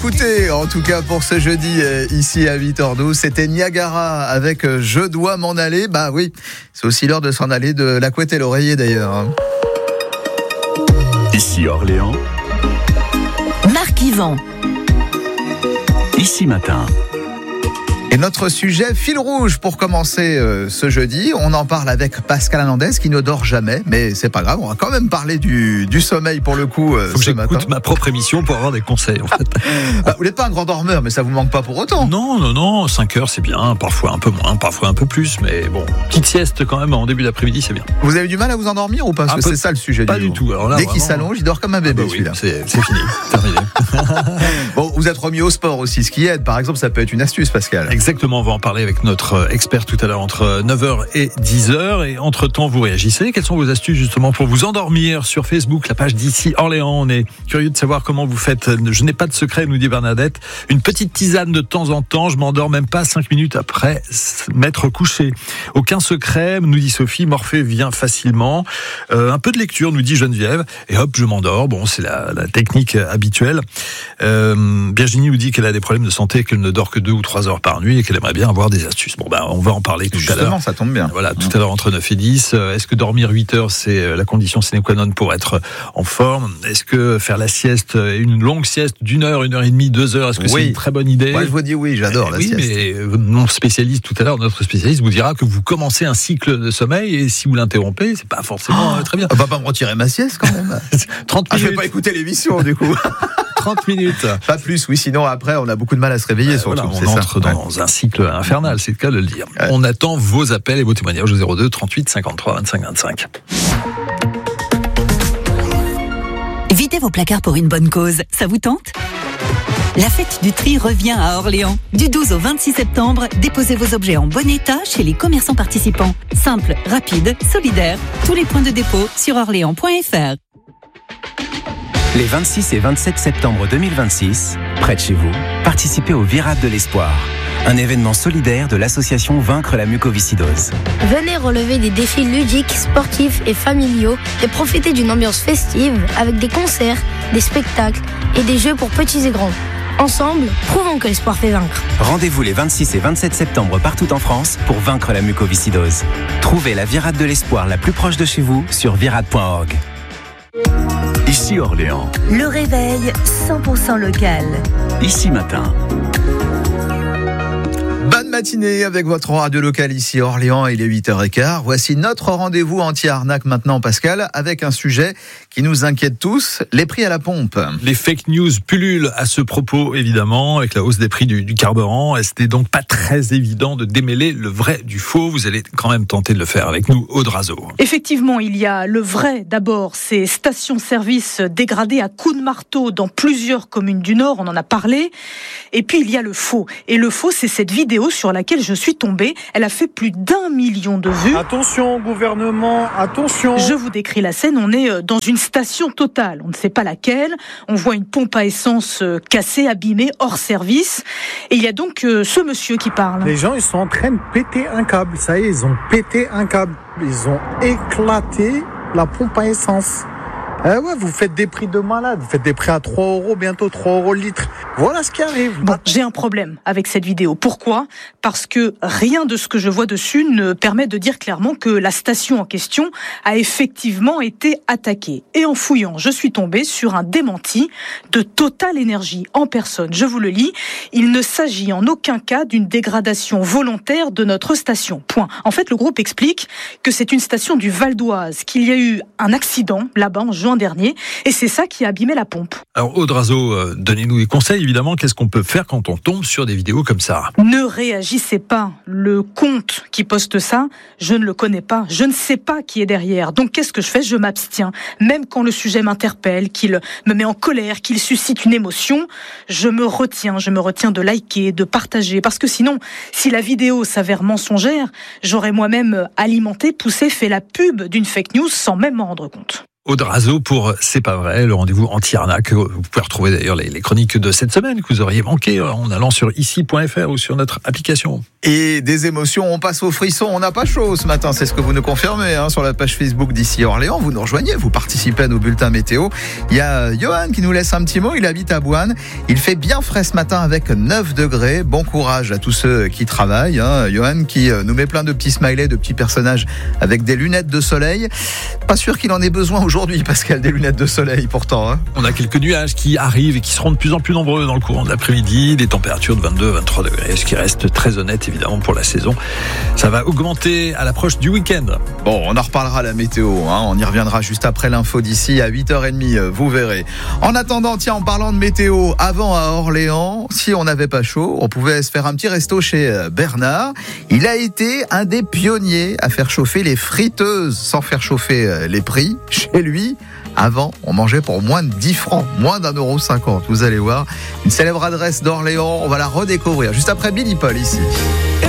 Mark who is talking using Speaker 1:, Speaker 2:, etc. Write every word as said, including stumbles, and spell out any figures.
Speaker 1: Écoutez, en tout cas pour ce jeudi, euh, ici à huit heures douze, c'était Niagara avec euh, Je dois m'en aller. Bah oui, c'est aussi l'heure de s'en aller, de la couette et l'oreiller d'ailleurs.
Speaker 2: Ici Orléans.
Speaker 3: Marc Yvan.
Speaker 2: Ici Matin.
Speaker 1: Et notre sujet, fil rouge pour commencer euh, ce jeudi. On en parle avec Pascal Hernandez qui ne dort jamais, mais c'est pas grave, on va quand même parler du, du sommeil pour le coup euh,
Speaker 4: Faut que
Speaker 1: ce matin.
Speaker 4: j'écoute ma propre émission pour avoir des conseils en fait.
Speaker 1: Bah, vous n'êtes pas un grand dormeur, mais ça vous manque pas pour autant.
Speaker 4: Non, non, non, cinq heures c'est bien, parfois un peu moins, parfois un peu plus, mais bon, petite sieste quand même en début d'après-midi c'est bien.
Speaker 1: Vous avez du mal à vous endormir ou pas? Parce
Speaker 4: Un
Speaker 1: que
Speaker 4: peu-
Speaker 1: c'est ça le sujet
Speaker 4: Pas
Speaker 1: du
Speaker 4: du
Speaker 1: jour.
Speaker 4: tout. Alors là,
Speaker 1: Dès qu'il
Speaker 4: vraiment-
Speaker 1: s'allonge, il dort comme un
Speaker 4: Ah
Speaker 1: bébé
Speaker 4: bah oui,
Speaker 1: celui-là.
Speaker 4: c'est, c'est fini, terminé.
Speaker 1: Bon, vous êtes remis au sport aussi, ce qui aide. Par exemple, ça peut être une astuce, Pascal.
Speaker 4: Exactement, on va en parler avec notre expert tout à l'heure entre neuf heures et dix heures. Et entre-temps, vous réagissez. Quelles sont vos astuces justement pour vous endormir sur Facebook, la page d'Ici Orléans? On est curieux de savoir comment vous faites. Je n'ai pas de secret, nous dit Bernadette. Une petite tisane de temps en temps. Je m'endors même pas cinq minutes après m'être couché. Aucun secret, nous dit Sophie. Morphée vient facilement. Euh, un peu de lecture, nous dit Geneviève. Et hop, je m'endors. Bon, c'est la, la technique habituelle. Euh, Virginie nous dit qu'elle a des problèmes de santé, qu'elle ne dort que deux ou trois heures par nuit et qu'elle aimerait bien avoir des astuces. Bon, ben, on va en parler tout à l'heure.
Speaker 1: Justement, ça tombe bien.
Speaker 4: Voilà, tout à l'heure entre neuf et dix. Euh, Est-ce que dormir huit heures, c'est la condition sine qua non pour être en forme? Est-ce que faire la sieste, une longue sieste d'une heure, une heure et demie, deux heures, est-ce que
Speaker 1: Oui.
Speaker 4: c'est une très bonne idée?
Speaker 1: Moi, je vous dis oui, j'adore
Speaker 4: Eh
Speaker 1: la
Speaker 4: oui,
Speaker 1: sieste.
Speaker 4: mais mon spécialiste tout à l'heure, notre spécialiste vous dira que vous commencez un cycle de sommeil et si vous l'interrompez, c'est pas forcément euh, très bien.
Speaker 1: On va pas me retirer ma sieste quand même.
Speaker 4: trente
Speaker 1: Ah, je vais
Speaker 4: minutes.
Speaker 1: pas écouter l'émission du coup.
Speaker 4: trente minutes.
Speaker 1: Pas plus, oui, sinon après on a beaucoup de mal à se réveiller surtout.
Speaker 4: Voilà, on
Speaker 1: c'est ça.
Speaker 4: entre dans
Speaker 1: Ouais.
Speaker 4: un cycle infernal, c'est le cas de le dire.
Speaker 1: Ouais.
Speaker 4: On attend vos appels et vos témoignages au zéro deux trente-huit cinquante-trois vingt-cinq vingt-cinq.
Speaker 3: Videz vos placards pour une bonne cause. Ça vous tente ? La fête du tri revient à Orléans. Du douze au vingt-six septembre, déposez vos objets en bon état chez les commerçants participants. Simple, rapide, solidaire. Tous les points de dépôt sur orléans point f r.
Speaker 5: Les vingt-six et vingt-sept septembre deux mille vingt-six, près de chez vous, participez au Virade de l'Espoir, un événement solidaire de l'association Vaincre la mucoviscidose.
Speaker 6: Venez relever des défis ludiques, sportifs et familiaux et profitez d'une ambiance festive avec des concerts, des spectacles et des jeux pour petits et grands. Ensemble, prouvons que l'espoir fait vaincre.
Speaker 5: Rendez-vous les vingt-six et vingt-sept septembre partout en France pour vaincre la mucoviscidose. Trouvez la Virade de l'Espoir la plus proche de chez vous sur virade point org.
Speaker 2: Ici Orléans.
Speaker 3: Le réveil cent pour cent local.
Speaker 2: Ici Matin.
Speaker 1: Bonne matinée avec votre radio locale ici à Orléans, il est huit heures quinze. Voici notre rendez-vous anti-arnaque maintenant, Pascal, avec un sujet qui nous inquiète tous, les prix à la pompe.
Speaker 4: Les fake news pullulent à ce propos, évidemment, avec la hausse des prix du, du carburant. Et c'était donc pas très évident de démêler le vrai du faux. Vous allez quand même tenter de le faire avec nous, Aude Razo.
Speaker 7: Effectivement, il y a le vrai d'abord, ces stations-service dégradées à coups de marteau dans plusieurs communes du Nord, on en a parlé. Et puis il y a le faux. Et le faux, c'est cette vidéo sur laquelle je suis tombée. Elle a fait plus d'un million de vues.
Speaker 8: Attention gouvernement, attention.
Speaker 7: Je vous décris la scène, on est dans une station Total, on ne sait pas laquelle, on voit une pompe à essence cassée, abîmée, hors service, et il y a donc ce monsieur qui parle.
Speaker 8: Les gens, ils sont en train de péter un câble, ça y est, ils ont pété un câble. Ils ont éclaté la pompe à essence. Eh ouais, vous faites des prix de malade, vous faites des prix à trois euros, bientôt trois euros le litre. Voilà ce qui arrive.
Speaker 7: Bon, j'ai un problème avec cette vidéo. Pourquoi ? Parce que rien de ce que je vois dessus ne permet de dire clairement que la station en question a effectivement été attaquée. Et en fouillant, je suis tombée sur un démenti de Total Énergie en personne. Je vous le lis. Il ne s'agit en aucun cas d'une dégradation volontaire de notre station. Point. En fait, le groupe explique que c'est une station du Val d'Oise, qu'il y a eu un accident là-bas en juin dernier, et c'est ça qui a abîmé la pompe.
Speaker 4: Alors, Aude Razo, euh, donnez-nous des conseils, évidemment. Qu'est-ce qu'on peut faire quand on tombe sur des vidéos comme ça ?
Speaker 7: Ne réagissez pas. Le compte qui poste ça, je ne le connais pas. Je ne sais pas qui est derrière. Donc, qu'est-ce que je fais ? Je m'abstiens. Même quand le sujet m'interpelle, qu'il me met en colère, qu'il suscite une émotion, je me retiens. Je me retiens de liker, de partager. Parce que sinon, si la vidéo s'avère mensongère, j'aurais moi-même alimenté, poussé, fait la pub d'une fake news sans même m'en rendre compte.
Speaker 4: Aude Razo pour C'est pas vrai, le rendez-vous anti-arnaque. Vous pouvez retrouver d'ailleurs les, les chroniques de cette semaine que vous auriez manqué en allant sur ici point f r ou sur notre application.
Speaker 1: Et des émotions, on passe au frisson, on n'a pas chaud ce matin, c'est ce que vous nous confirmez hein, sur la page Facebook d'Ici Orléans. Vous nous rejoignez, vous participez à nos bulletins météo. Il y a Johan qui nous laisse un petit mot, il habite à Boine. Il fait bien frais ce matin avec neuf degrés. Bon courage à tous ceux qui travaillent. Hein. Johan qui nous met plein de petits smileys, de petits personnages avec des lunettes de soleil. Pas sûr qu'il en ait besoin aujourd'hui, Pascal, des lunettes de soleil pourtant. Hein.
Speaker 4: On a quelques nuages qui arrivent et qui seront de plus en plus nombreux dans le courant de l'après-midi. Des températures de vingt-deux à vingt-trois degrés, ce qui reste très honnête évidemment pour la saison. Ça va augmenter à l'approche du week-end.
Speaker 1: Bon, on en reparlera à la météo. Hein. On y reviendra juste après l'info d'ici à huit heures trente, vous verrez. En attendant, tiens, en parlant de météo, avant à Orléans, si on n'avait pas chaud, on pouvait se faire un petit resto chez Bernard. Il a été un des pionniers à faire chauffer les friteuses sans faire chauffer les prix. Chez lui, avant, on mangeait pour moins de dix francs, moins d'un euro cinquante. Vous allez voir, une célèbre adresse d'Orléans, on va la redécouvrir juste après Billy Paul ici.